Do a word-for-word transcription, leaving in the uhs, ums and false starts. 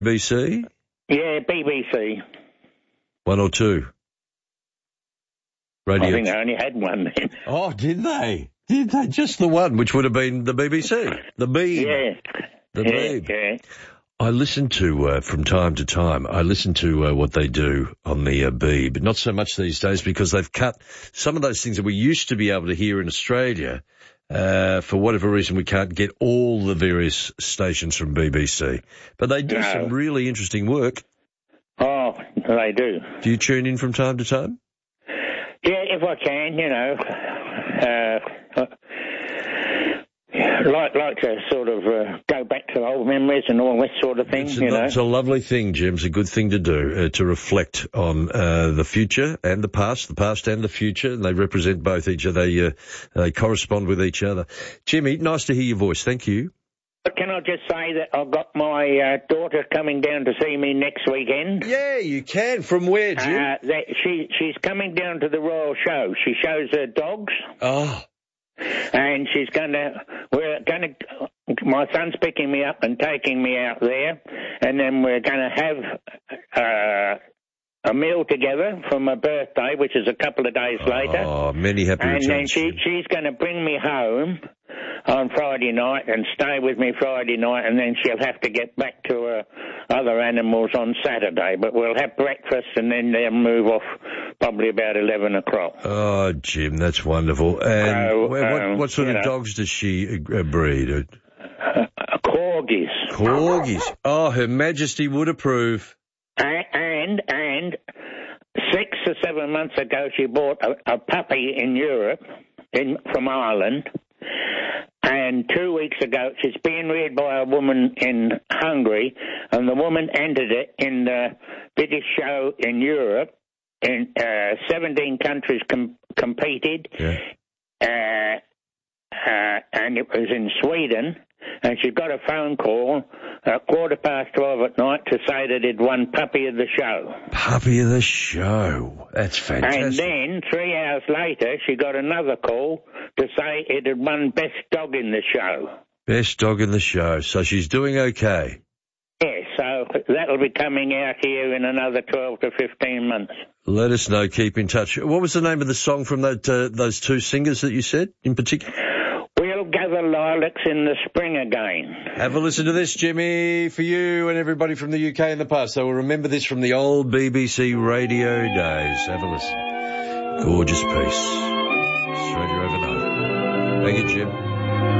B B C? Yeah, B B C. One or two? Radio. I think I only had one then. Oh, did they? Did they? Just the one, which would have been the B B C. The Beeb. Yeah. The yeah, Beeb. Yeah. I listen to, uh, from time to time, I listen to uh, what they do on the uh, Beeb. Not so much these days because they've cut some of those things that we used to be able to hear in Australia. Uh, for whatever reason, we can't get all the various stations from B B C. But they do No. some really interesting work. Oh, they do. Do you tune in from time to time? Yeah, if I can, you know. Uh, like like to sort of uh, go back to old memories and all this sort of thing, It's you a, know. It's a lovely thing, Jim. It's a good thing to do, uh, to reflect on uh, the future and the past, the past and the future, and they represent both each other. They, uh, they correspond with each other. Jimmy, nice to hear your voice. Thank you. But can I just say that I've got my uh, daughter coming down to see me next weekend? Yeah, you can. From where, Jim? Uh, that she she's coming down to the Royal Show. She shows her dogs. Oh. And she's going to, we're going to, my son's picking me up and taking me out there, and then we're going to have uh, a meal together for my birthday, which is a couple of days later. Oh, many happy and returns. And then she, she's going to bring me home on Friday night and stay with me Friday night, and then she'll have to get back to her other animals on Saturday. But we'll have breakfast, and then they'll move off probably about eleven o'clock. Oh, Jim, that's wonderful. And So, what, um, what sort you of know. dogs does she uh, breed? Uh, corgis. Corgis. Oh, Her Majesty would approve. And, and, and six or seven months ago, she bought a, a puppy in Europe, in, from Ireland. And two weeks ago, she's being reared by a woman in Hungary, and the woman entered it in the British show in Europe. In uh, seventeen countries com- competed, Yeah. uh, uh, and it was in Sweden. And she got a phone call at quarter past twelve at night to say that it won Puppy of the Show. Puppy of the Show. That's fantastic. And then, three hours later, she got another call to say it had won Best Dog in the Show. Best dog in the show. So she's doing okay. Yeah, so that'll be coming out here in another twelve to fifteen months. Let us know. Keep in touch. What was the name of the song from that, uh, those two singers that you said in particular? We'll gather lilacs in the spring again. Have a listen to this, Jimmy, for you and everybody from the U K in the past. They will remember this from the old B B C radio days. Have a listen. Gorgeous piece. Australia overnight. Thank you, Jim.